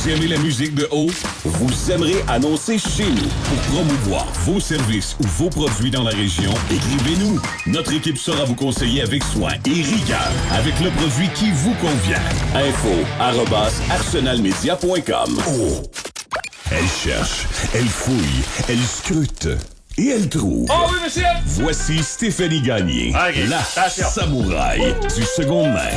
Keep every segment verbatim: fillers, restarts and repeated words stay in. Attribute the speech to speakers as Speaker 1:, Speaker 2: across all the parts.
Speaker 1: Vous aimez la musique de haut? Vous aimerez annoncer chez nous. Pour promouvoir vos services ou vos produits dans la région, écrivez-nous. Notre équipe saura vous conseiller avec soin et rigueur avec le produit qui vous convient. Info arobase arsenalmedia point com. Oh! Elle cherche, elle fouille, elle scrute et elle trouve.
Speaker 2: Oh oui, monsieur!
Speaker 1: Voici Stéphanie Gagné,
Speaker 2: okay.
Speaker 1: la
Speaker 2: Attention.
Speaker 1: samouraï du seconde main.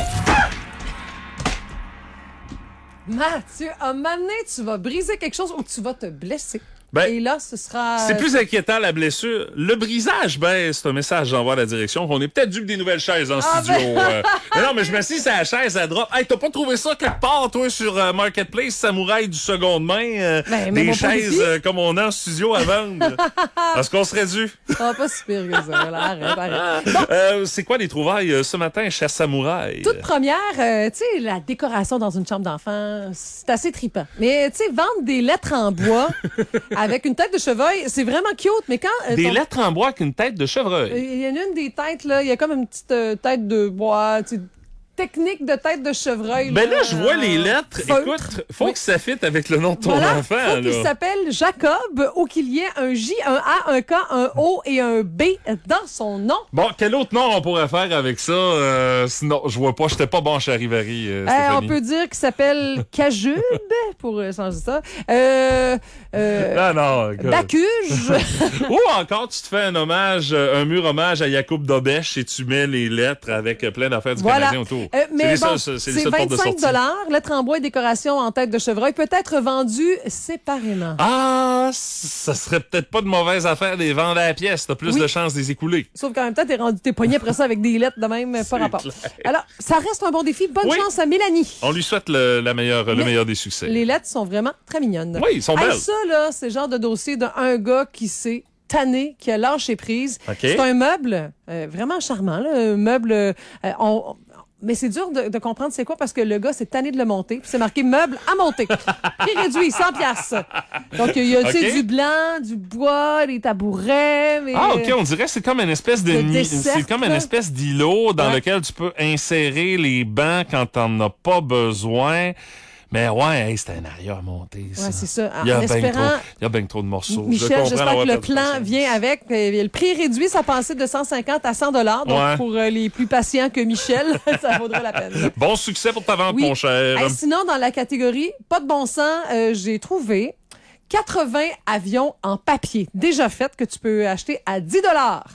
Speaker 3: Mathieu, à un moment donné, tu vas briser quelque chose ou tu vas te blesser.
Speaker 2: Ben,
Speaker 3: et là, ce sera...
Speaker 2: C'est plus inquiétant, la blessure. Le brisage, ben, c'est un message j'envoie à la direction qu'on est peut-être dû des nouvelles chaises en
Speaker 3: Ah,
Speaker 2: studio.
Speaker 3: ben...
Speaker 2: euh. Mais non, mais je m'assis sur la chaise, elle drop. Hey, t'as pas trouvé ça quelque part, toi, sur euh, Marketplace, samouraï du seconde main? Euh,
Speaker 3: ben, mais
Speaker 2: des
Speaker 3: bon,
Speaker 2: chaises euh, comme on a en studio à vendre. Est-ce qu'on serait dû?
Speaker 3: Ah, pas si pire que ça. Là, arrête, arrête. Bon.
Speaker 2: Euh, c'est quoi les trouvailles euh, ce matin, cher samouraï?
Speaker 3: Toute première, euh, tu sais, la décoration dans une chambre d'enfant, c'est assez trippant. Mais, tu sais, vendre des lettres en bois avec une tête de chevreuil, c'est vraiment cute, mais quand... Euh,
Speaker 2: des
Speaker 3: ton...
Speaker 2: lettres en bois avec une tête de chevreuil.
Speaker 3: Il y en a une des têtes, là, il y a comme une petite euh, tête de bois, tu sais, technique de tête de chevreuil.
Speaker 2: Ben là,
Speaker 3: là
Speaker 2: je vois les lettres.
Speaker 3: feutre.
Speaker 2: Écoute, faut
Speaker 3: Oui.
Speaker 2: que ça fitte avec le nom de ton
Speaker 3: voilà,
Speaker 2: enfant.
Speaker 3: faut qu'il
Speaker 2: là.
Speaker 3: s'appelle Jacob ou qu'il y ait un J, un A, un K, un O et un B dans son nom.
Speaker 2: Bon, quel autre nom on pourrait faire avec ça? Euh, sinon, je vois pas, j'étais pas bon chez Rivary, euh,
Speaker 3: Euh,
Speaker 2: Stéphanie.
Speaker 3: on peut dire qu'il s'appelle Cajube, pour euh, changer ça. Euh, euh,
Speaker 2: Ah non, écoute.
Speaker 3: Bacuge.
Speaker 2: Ou encore, tu te fais un hommage, euh, un mur hommage à Jacob Dobèche et tu mets les lettres avec euh, plein d'affaires du
Speaker 3: Voilà.
Speaker 2: Canadien autour.
Speaker 3: Euh, mais
Speaker 2: c'est les
Speaker 3: bon,
Speaker 2: seuls- c'est les
Speaker 3: c'est
Speaker 2: seules portes de
Speaker 3: vingt-cinq
Speaker 2: sortie.
Speaker 3: dollars. Lettres en bois et décoration en tête de chevreuil peut être vendu séparément.
Speaker 2: Ah, ça serait peut-être pas de mauvaise affaire de les vendre à la pièce. T'as plus
Speaker 3: Oui.
Speaker 2: de chances de les écouler.
Speaker 3: Sauf qu'en même temps, t'es rendu tes poignets après ça avec des lettres de même, pas rapport.
Speaker 2: clair.
Speaker 3: Alors, ça reste un bon défi. Bonne
Speaker 2: Oui.
Speaker 3: chance à Mélanie.
Speaker 2: On lui souhaite le, la meilleure, le
Speaker 3: Mais
Speaker 2: meilleur des succès.
Speaker 3: Les lettres sont vraiment très mignonnes.
Speaker 2: Oui, ils sont
Speaker 3: Hey,
Speaker 2: belles.
Speaker 3: ça, là, c'est le genre de dossier d'un gars qui s'est tanné, qui a lâché prise.
Speaker 2: OK.
Speaker 3: C'est un meuble euh, vraiment charmant, là, un meuble... euh, on, mais c'est dur de, de comprendre c'est quoi parce que le gars s'est tanné de le monter. Puis c'est marqué meuble à monter. Prix réduit, cent piastres. Donc, il y a tu sais,
Speaker 2: OK.
Speaker 3: du blanc, du bois, des tabourets. Mais...
Speaker 2: Ah, OK, on dirait que c'est comme une espèce de,
Speaker 3: de
Speaker 2: nid-
Speaker 3: dessert,
Speaker 2: c'est comme une
Speaker 3: là.
Speaker 2: espèce d'îlot dans
Speaker 3: Ouais.
Speaker 2: lequel tu peux insérer les bancs quand t'en as pas besoin. Mais ouais, hey, c'est un arrière à monter, ça.
Speaker 3: Ouais, c'est ça.
Speaker 2: Il y a
Speaker 3: En
Speaker 2: bien trop,
Speaker 3: espérant...
Speaker 2: il y a ben trop de morceaux. Je
Speaker 3: Michel,
Speaker 2: comprends
Speaker 3: j'espère
Speaker 2: avoir
Speaker 3: que le
Speaker 2: perdu
Speaker 3: plan
Speaker 2: patience.
Speaker 3: vient avec. Euh, Le prix réduit, ça passait de cent cinquante à cent dollars. Donc,
Speaker 2: Ouais.
Speaker 3: pour euh, les plus patients que Michel, ça vaudrait la peine.
Speaker 2: Bon succès pour ta vente,
Speaker 3: Oui.
Speaker 2: mon cher.
Speaker 3: Hey, sinon, dans la catégorie pas de bon sens, euh, j'ai trouvé quatre-vingts avions en papier déjà faits que tu peux acheter à dix dollars.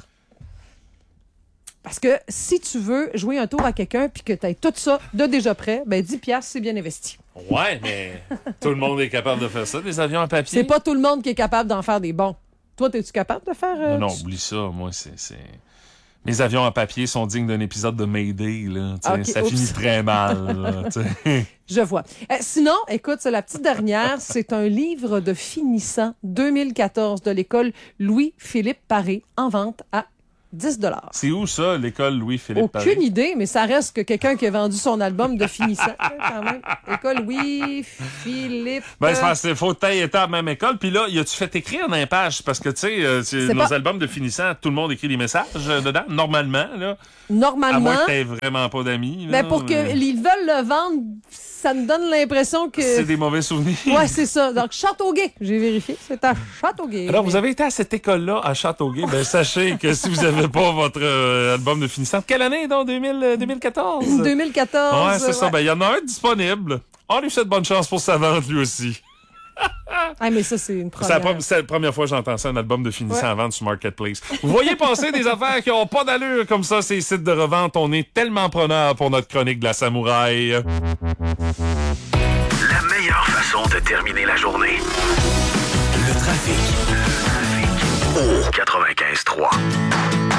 Speaker 3: Parce que si tu veux jouer un tour à quelqu'un puis que tu aies tout ça de déjà prêt, ben dix piastres, c'est bien investi.
Speaker 2: Ouais, mais tout le monde est capable de faire ça, des avions en papier.
Speaker 3: C'est pas tout le monde qui est capable d'en faire des bons. Toi, es-tu capable de faire... euh,
Speaker 2: Non, non, oublie ça. Moi, c'est... c'est... Mes avions en papier sont dignes d'un épisode de Mayday, là. Tu sais,
Speaker 3: Ok,
Speaker 2: ça
Speaker 3: oups.
Speaker 2: finit très mal, là, tu sais.
Speaker 3: Je vois. Euh, sinon, écoute, c'est la petite dernière, c'est un livre de finissant deux mille quatorze de l'école Louis-Philippe Paré en vente à dix dollars.
Speaker 2: C'est où ça, l'école Louis-Philippe
Speaker 3: Aucune
Speaker 2: Paré?
Speaker 3: idée, mais ça reste que quelqu'un qui a vendu son album de finissant, hein, quand même. École Louis-Philippe...
Speaker 2: Ben, c'est parce qu'il faut que tu aies été à la même école. Puis là, y a-tu fait écrire dans les pages? Parce que, tu sais, euh, c'est-
Speaker 3: C'est
Speaker 2: nos
Speaker 3: pas-
Speaker 2: albums de finissant, tout le monde écrit des messages euh, dedans, normalement, là. À
Speaker 3: Normalement,
Speaker 2: moins que t'aies vraiment pas d'amis. là,
Speaker 3: ben pour
Speaker 2: mais
Speaker 3: qu'ils veulent le vendre, ça me donne l'impression que...
Speaker 2: C'est des mauvais souvenirs.
Speaker 3: Ouais, c'est ça. Donc, Châteauguay, j'ai vérifié, c'est à Châteauguay.
Speaker 2: Alors, vous avez été à cette école-là, à Châteauguay. Ben, sachez que si vous n'avez pas votre euh, album de finissant, quelle année, donc, deux mille, euh, deux mille quatorze?
Speaker 3: deux mille quatorze.
Speaker 2: Ouais, c'est ça.
Speaker 3: ouais.
Speaker 2: Ben, il y en a un disponible. On lui souhaite bonne chance pour sa vente, lui aussi.
Speaker 3: Ah, mais ça, c'est une
Speaker 2: C'est la,
Speaker 3: première.
Speaker 2: pre- c'est la première fois que j'entends ça, un album de finissant
Speaker 3: Ouais.
Speaker 2: à vendre sur Marketplace. Vous voyez passer des affaires qui n'ont pas d'allure comme ça, ces sites de revente. On est tellement preneurs pour notre chronique de la samouraï.
Speaker 4: La meilleure façon de terminer la journée. Le trafic. Au quatre-vingt-quinze trois.